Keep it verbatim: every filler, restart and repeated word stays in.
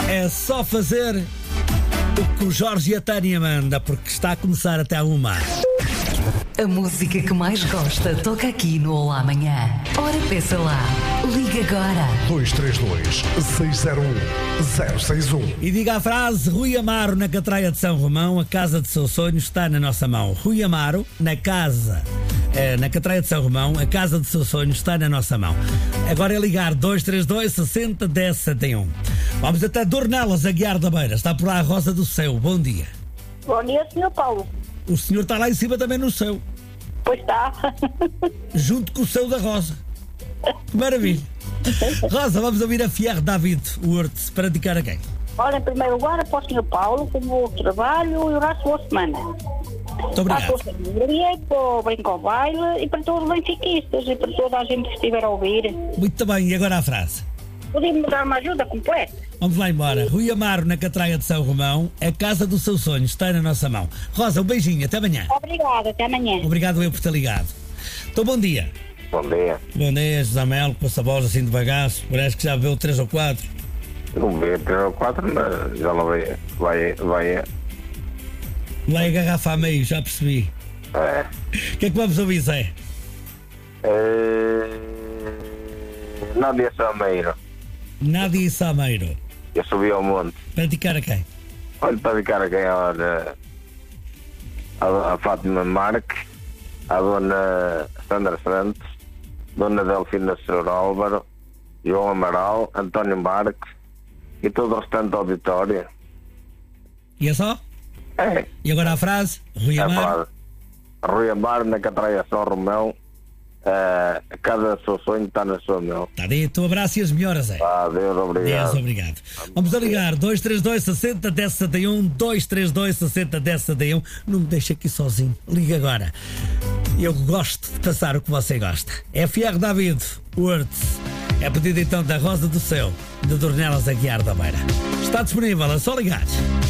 É só fazer o que o Jorge e a Tânia manda, porque está a começar até uma. A música que mais gosta toca aqui no Olá Amanhã. Ora, peça lá. Liga agora. dois três dois, seis zero um, zero seis um. E diga a frase: Rui Amaro, na Catraia de São Romão, a casa de seus sonhos está na nossa mão. Rui Amaro, na casa, eh, na Catraia de São Romão, a casa de seus sonhos está na nossa mão. Agora é ligar dois três dois, sessenta, dez, setenta e um. Vamos até Dornelas, a Guiar da Beira. Está por lá a Rosa do Céu. Bom dia. Bom dia, senhor Paulo. O senhor está lá em cima também no céu. Pois está. Junto com o céu da Rosa. Que maravilha. Rosa, vamos ouvir a Fierre David Wurtz para dedicar a quem? Olha, em primeiro lugar, para o senhor Paulo, pelo meu trabalho e o resto da semana. Muito obrigado. Para a sua família, para o Brinco ao Baile e para todos os benfiquistas e para toda a gente que estiver a ouvir. Muito bem, e agora a frase? Podia-me dar uma ajuda completa? Vamos lá embora. Rui Amaro, na Catraia de São Romão, a casa do seu sonho está na nossa mão. Rosa, um beijinho, até amanhã. Obrigada, até amanhã. Obrigado eu por ter ligado. Então, bom dia. Bom dia. Bom dia, José Melo, com essa voz assim de bagaço. Parece que já bebeu três ou quatro. Não vi três ou quatro, mas já não vai. Vai. Vai. Vai a garrafa a meio, já percebi. É. O que é que vamos ouvir, Zé? é... Nádia Sameiro. Nádia e Sameiro. Eu subi ao monte. Para dedicar a quem? Olha, para dedicar a quem? Olha, a, a Fátima Marques, a dona Sandra Santos, dona Delfina Senhor Álvaro, João Amaral, António Marques e todo o restante do auditório. E é só? É. E agora a frase? Rui É Amaro. verdade. Rui Amaro, na Catraia São Romão, uh, a casa do seu sonho está na sua mão. Está dito, um abraço e as melhoras, é. Ah, Deus, obrigado. Deus, obrigado. Vamos a ligar dois três dois, sessenta, dez, setenta e um, dois três dois, sessenta, dez, setenta e um. Não me deixe aqui sozinho. Liga agora. Eu gosto de passar o que você gosta. É Fierre David Wurtz. É pedido então da Rosa do Céu, de Dornelas a Guiar da Beira. Está disponível, é só ligar.